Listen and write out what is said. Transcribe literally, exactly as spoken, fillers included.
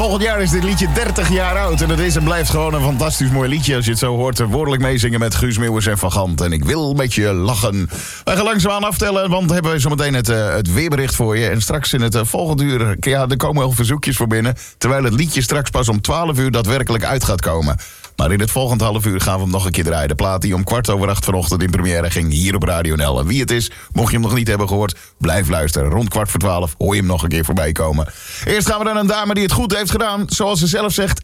Volgend jaar is dit liedje dertig jaar oud. En het is en blijft gewoon een fantastisch mooi liedje. Als je het zo hoort, woordelijk meezingen met Guus Meeuwis en Van Gant. En ik wil met je lachen. Wij gaan langzaamaan aftellen, want hebben we zometeen het, uh, het weerbericht voor je. En straks in het uh, volgende uur, ja, er komen wel verzoekjes voor binnen. Terwijl het liedje straks pas om twaalf uur daadwerkelijk uit gaat komen. Maar in het volgende half uur gaan we hem nog een keer draaien. De plaat die om kwart over acht vanochtend in première ging hier op Radio N L. En wie het is, mocht je hem nog niet hebben gehoord, blijf luisteren. Rond kwart voor twaalf hoor je hem nog een keer voorbij komen. Eerst gaan we naar een dame die het goed heeft gedaan. Zoals ze zelf zegt,